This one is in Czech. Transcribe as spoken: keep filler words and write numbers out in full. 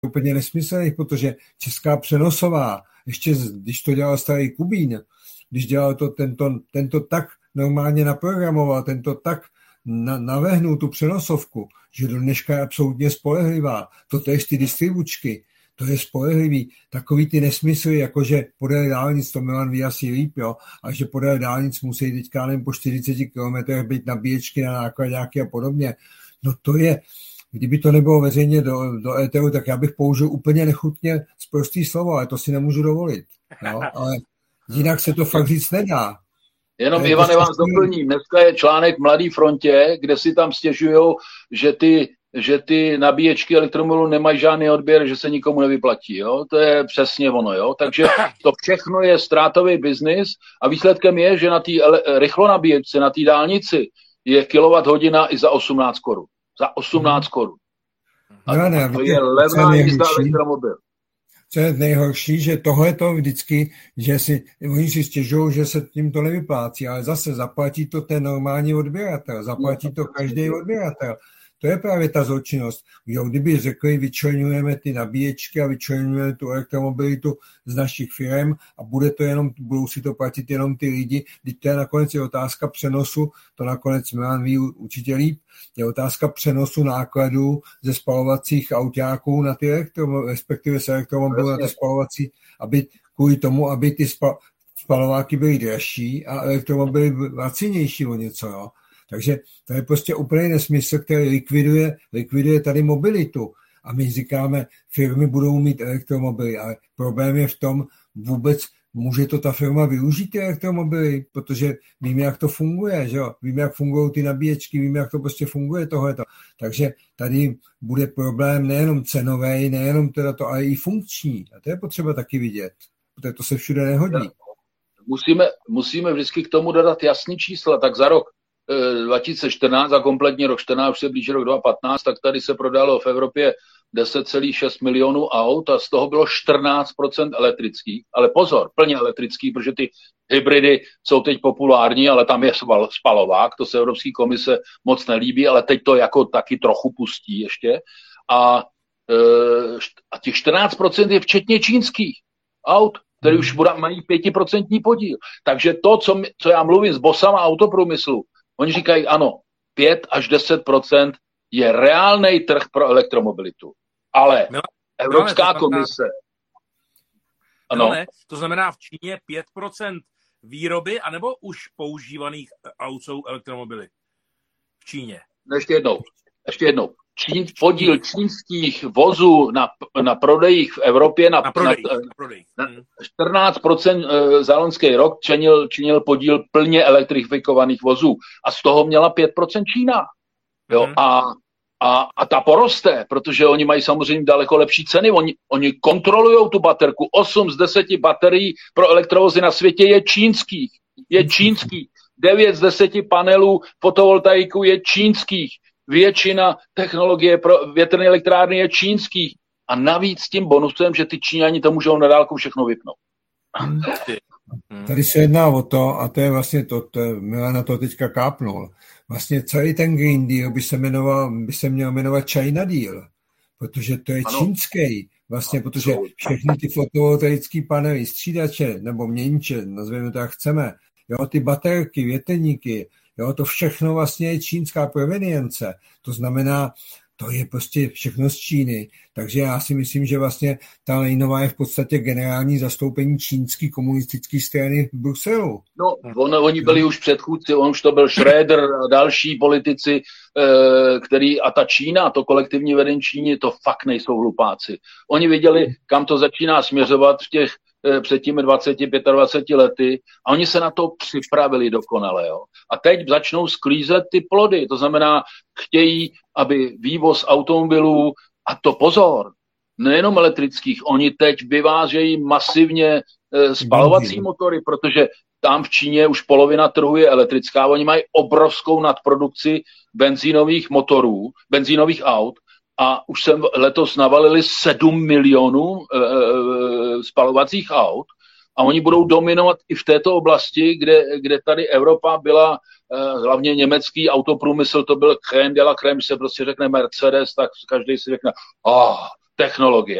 úplně nesmyslných, protože česká přenosová, ještě když to dělal starý Kubín, když dělal to tento, tento tak normálně naprogramoval, tento tak na, navehnul tu přenosovku, že do dneška je absolutně spolehlivá. Toto je ty distribučky, to je spolehlivý. Takový ty nesmysly, jakože podél dálnic, to Milan ví asi líp, jo, a že podél dálnic musí teďka nevím, po čtyřiceti kilometrech být nabíječky na nákladáky a podobně. No to je, kdyby to nebylo veřejně do, do éteru, tak já bych použil úplně nechutně sprostý slovo, ale to si nemůžu dovolit. Jo? Ale jinak se to fakt říct nedá. Jenom Ivane vás doplním. Dneska je článek v Mladé frontě, kde si tam stěžujou, že ty, že ty nabíječky elektromobilů nemají žádný odběr, že se nikomu nevyplatí. Jo? To je přesně ono. Jo? Takže to všechno je ztrátový biznis a výsledkem je, že na té rychlonabíječce, na té dálnici je kilowatthodina i za osmnáct korun. Za osmnáct korun. A no, ne, to víte, je levná jízda elektromobil. Co je nejhorší, že tohle je to vždycky, že si, oni si stěžují, že se tím to nevyplácí, ale zase zaplatí to ten normální odběratel, zaplatí to každý odběratel. To je právě ta zločinnost. Jo, kdyby řekli, vyčlenujeme ty nabíječky a vyčlenujeme tu elektromobilitu z našich firm a bude to jenom, budou si to platit jenom ty lidi, když to je nakonec je otázka přenosu, to nakonec Milan ví určitě líp, je otázka přenosu nákladů ze spalovacích autáků na ty elektromobilů, respektive z elektromobilů na ty spalovací, aby kvůli tomu, aby ty spa, spalováky byly dražší a elektromobily lacinější o něco, jo. Takže to je prostě úplný nesmysl, který likviduje, likviduje tady mobilitu. A my říkáme, firmy budou mít elektromobily, ale problém je v tom, vůbec může to ta firma využít ty elektromobily, protože víme, jak to funguje, že jo? Víme, jak fungují ty nabíječky, víme, jak to prostě funguje tohleto. Takže tady bude problém nejenom cenový, nejenom teda to, ale i funkční. A to je potřeba taky vidět, protože to se všude nehodí. Musíme, musíme vždycky k tomu dodat jasný čísla, tak za rok dva tisíce čtrnáct a kompletně rok čtrnáct, už se blíží rok dva tisíce patnáct, tak tady se prodalo v Evropě deset celá šest milionů aut a z toho bylo čtrnáct procent elektrických. Ale pozor, plně elektrický, protože ty hybridy jsou teď populární, ale tam je spalovák, to se Evropské komise moc nelíbí, ale teď to jako taky trochu pustí ještě. A, a těch čtrnáct procent je včetně čínských aut, které už mají pětiprocentní podíl. Takže to, co, co já mluvím s bosama autoprůmyslu, oni říkají, ano, pět až deset procent je reálnej trh pro elektromobilitu. Ale Mile, Evropská Mile, komise... Ano. Mile, to znamená v Číně pět procent výroby, anebo už používaných aut jsou elektromobily? V Číně. Ještě jednou. Ještě jednou. Čín, podíl čínských vozů na, na prodejích v Evropě na, na, prodej, na, na, prodej. na čtrnáct procent za loňský rok činil, činil podíl plně elektrifikovaných vozů a z toho měla pět procent Čína. Jo? Mm. A, a, a ta poroste, protože oni mají samozřejmě daleko lepší ceny. Oni, oni kontrolují tu baterku. osm z deseti baterií pro elektrovozy na světě je čínských. Je čínských. devět z deseti panelů fotovoltaiku je čínských. Většina technologie pro větrné elektrárny je čínských. A navíc s tím bonusem, že ty Číňani to můžou na dálku všechno vypnout. Hmm. Tady se jedná o to, a to je vlastně to, to Milan na to teďka kápnul. Vlastně celý ten Green Deal by se, jmenoval, by se měl jmenovat China Deal, protože to je ano. čínský. Vlastně, ano, protože všechny ty fotovoltaické panely, střídače nebo měniče, nazveme to jak chceme, jo, ty baterky, větrníky, jo, to všechno vlastně je čínská provenience. To znamená, to je prostě všechno z Číny. Takže já si myslím, že vlastně ta Lejnová je v podstatě generální zastoupení čínské komunistické strany v Bruselu. No, on, oni byli už předchůdci, on už to byl Schröder a další politici, eh, který, a ta Čína, to kolektivní vedení Číny, to fakt nejsou hlupáci. Oni viděli, kam to začíná směřovat v těch před těmi dvaceti, dvaceti pěti lety a oni se na to připravili dokonale. Jo. A teď začnou sklízet ty plody, to znamená, chtějí, aby vývoz automobilů, a to pozor, nejenom elektrických, oni teď vyvážejí masivně e, spalovací motory, protože tam v Číně už polovina trhu je elektrická, oni mají obrovskou nadprodukci benzínových motorů, benzínových aut, a už jsem letos navalili sedm milionů e, e, spalovacích aut a oni budou dominovat i v této oblasti, kde, kde tady Evropa byla, e, hlavně německý autoprůmysl, to byl crème de la crème, se prostě řekne Mercedes, tak každý si řekne, ah, technologie.